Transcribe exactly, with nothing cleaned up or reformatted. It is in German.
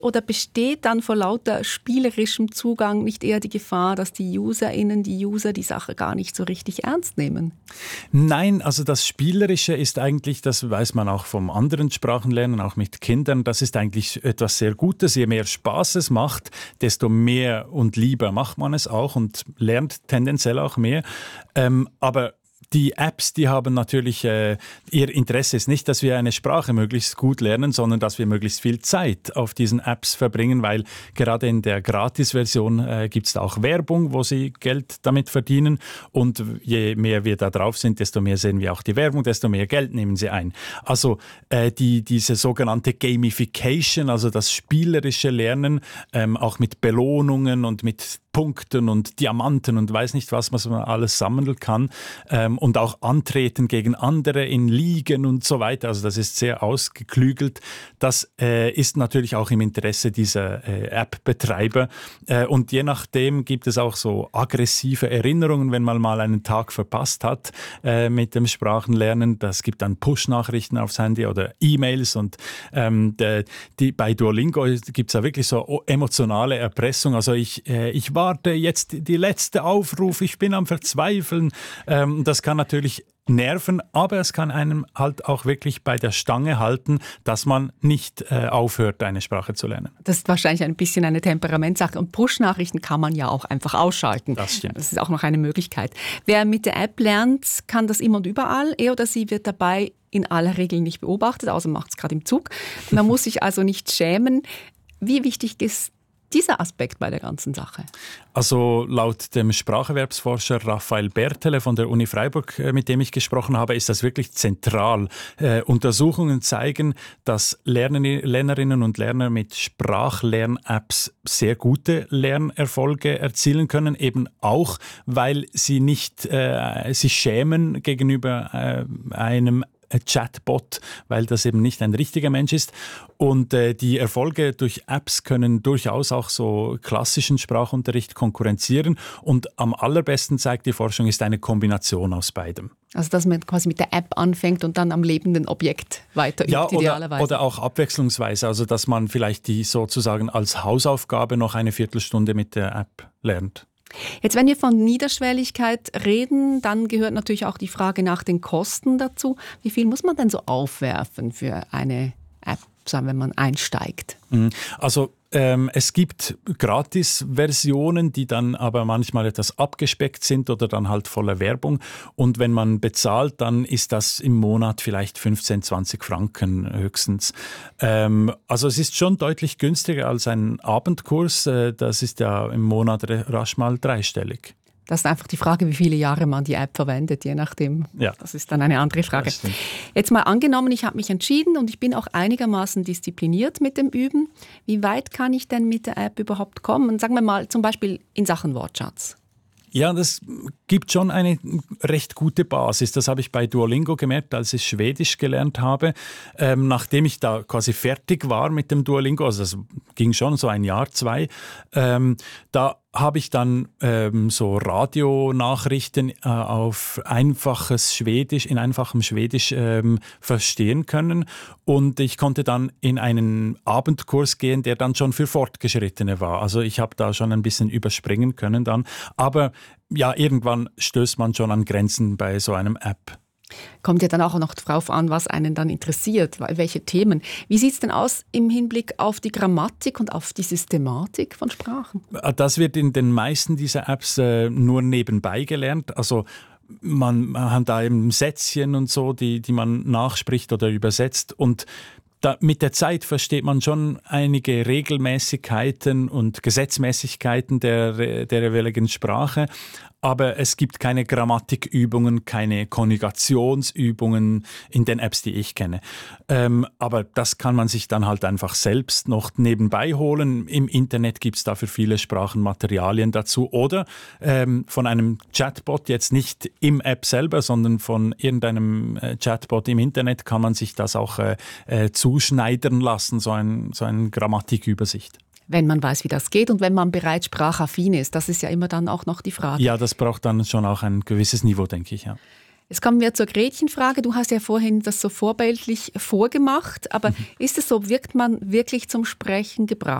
Oder besteht dann vor lauter spielerischem Zugang nicht eher die Gefahr, dass die UserInnen, die User die Sache gar nicht so richtig ernst nehmen? Nein, also das Spielerische ist eigentlich, das weiß man auch vom anderen Sprachenlernen, auch mit Kindern, das ist eigentlich etwas sehr Gutes. Je mehr Spaß es macht, desto mehr und lieber macht man es auch und lernt tendenziell auch mehr. Ähm, aber die Apps, die haben natürlich, äh, ihr Interesse ist nicht, dass wir eine Sprache möglichst gut lernen, sondern dass wir möglichst viel Zeit auf diesen Apps verbringen, weil gerade in der Gratis-Version äh, gibt es auch Werbung, wo sie Geld damit verdienen und je mehr wir da drauf sind, desto mehr sehen wir auch die Werbung, desto mehr Geld nehmen sie ein. Also äh, die, diese sogenannte Gamification, also das spielerische Lernen, ähm, auch mit Belohnungen und mit Punkten und Diamanten und weiß nicht was, was man alles sammeln kann ähm, und auch antreten gegen andere in Ligen und so weiter. Also das ist sehr ausgeklügelt. Das äh, ist natürlich auch im Interesse dieser äh, App-Betreiber äh, und je nachdem gibt es auch so aggressive Erinnerungen, wenn man mal einen Tag verpasst hat äh, mit dem Sprachenlernen. Das gibt dann Push-Nachrichten aufs Handy oder E-Mails und ähm, de, die, bei Duolingo gibt es ja wirklich so emotionale Erpressung. Also ich, äh, ich war warte, jetzt die letzte Aufruf, ich bin am Verzweifeln. Ähm, das kann natürlich nerven, aber es kann einem halt auch wirklich bei der Stange halten, dass man nicht äh, aufhört, eine Sprache zu lernen. Das ist wahrscheinlich ein bisschen eine Temperamentsache und Push-Nachrichten kann man ja auch einfach ausschalten. Das stimmt. Das ist auch noch eine Möglichkeit. Wer mit der App lernt, kann das immer und überall. Er oder sie wird dabei in aller Regel nicht beobachtet, außer macht es gerade im Zug. Man muss sich also nicht schämen. Wie wichtig ist dieser Aspekt bei der ganzen Sache? Also laut dem Spracherwerbsforscher Raphael Berthele von der Uni Freiburg, mit dem ich gesprochen habe, ist das wirklich zentral. Äh, Untersuchungen zeigen, dass Lern- Lernerinnen und Lerner mit Sprachlern-Apps sehr gute Lernerfolge erzielen können, eben auch, weil sie nicht äh, sich schämen gegenüber äh, einem Chatbot, weil das eben nicht ein richtiger Mensch ist. Und äh, die Erfolge durch Apps können durchaus auch so klassischen Sprachunterricht konkurrenzieren. Und am allerbesten, zeigt die Forschung, ist eine Kombination aus beidem. Also dass man quasi mit der App anfängt und dann am lebenden Objekt weiter übt, ja, oder, idealerweise. Oder auch abwechslungsweise, also dass man vielleicht die sozusagen als Hausaufgabe noch eine Viertelstunde mit der App lernt. Jetzt, wenn wir von Niederschwelligkeit reden, dann gehört natürlich auch die Frage nach den Kosten dazu. Wie viel muss man denn so aufwerfen für eine App, sagen, wenn man einsteigt? Also ähm, es gibt Gratis-Versionen, die dann aber manchmal etwas abgespeckt sind oder dann halt voller Werbung. Und wenn man bezahlt, dann ist das im Monat vielleicht fünfzehn, zwanzig Franken höchstens. Ähm, also es ist schon deutlich günstiger als ein Abendkurs. Äh, das ist ja im Monat rasch mal dreistellig. Das ist einfach die Frage, wie viele Jahre man die App verwendet, je nachdem. Ja. Das ist dann eine andere Frage. Jetzt mal angenommen, ich habe mich entschieden und ich bin auch einigermaßen diszipliniert mit dem Üben. Wie weit kann ich denn mit der App überhaupt kommen? Sagen wir mal zum Beispiel in Sachen Wortschatz. Ja, das gibt schon eine recht gute Basis. Das habe ich bei Duolingo gemerkt, als ich Schwedisch gelernt habe. Ähm, nachdem ich da quasi fertig war mit dem Duolingo, also das ging schon so ein Jahr, zwei, ähm, da habe ich dann ähm, so Radionachrichten äh, auf einfaches Schwedisch, in einfachem Schwedisch ähm, verstehen können. Und ich konnte dann in einen Abendkurs gehen, der dann schon für Fortgeschrittene war. Also ich habe da schon ein bisschen überspringen können dann. Aber ja, irgendwann stößt man schon an Grenzen bei so einem App. Kommt ja dann auch noch darauf an, was einen dann interessiert, welche Themen. Wie sieht es denn aus im Hinblick auf die Grammatik und auf die Systematik von Sprachen? Das wird in den meisten dieser Apps äh, nur nebenbei gelernt. Also man, man hat da eben Sätzchen und so, die, die man nachspricht oder übersetzt. Und da, mit der Zeit versteht man schon einige Regelmäßigkeiten und Gesetzmäßigkeiten der, der jeweiligen Sprache. Aber es gibt keine Grammatikübungen, keine Konjugationsübungen in den Apps, die ich kenne. Ähm, aber das kann man sich dann halt einfach selbst noch nebenbei holen. Im Internet gibt es dafür viele Sprachenmaterialien dazu. Oder ähm, von einem Chatbot, jetzt nicht im App selber, sondern von irgendeinem äh, Chatbot im Internet kann man sich das auch äh, äh, zuschneidern lassen, so, ein, so eine Grammatikübersicht. Wenn man weiß, wie das geht und wenn man bereits sprachaffin ist. Das ist ja immer dann auch noch die Frage. Ja, das braucht dann schon auch ein gewisses Niveau, denke ich, ja. Jetzt kommen wir zur Gretchenfrage. Du hast ja vorhin das so vorbildlich vorgemacht, aber mhm. ist es so, wirkt man wirklich zum Sprechen gebracht?